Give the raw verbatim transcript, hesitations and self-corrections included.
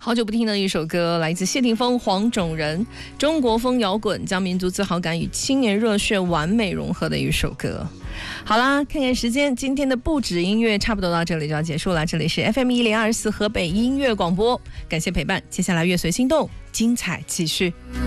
好久不听的一首歌，来自谢霆锋、黄种人，中国风摇滚将民族自豪感与青年热血完美融合的一首歌。好啦，看看时间，今天的不止音乐差不多到这里就要结束了。这里是 F M 一零二四河北音乐广播，感谢陪伴，接下来乐随心动，精彩继续。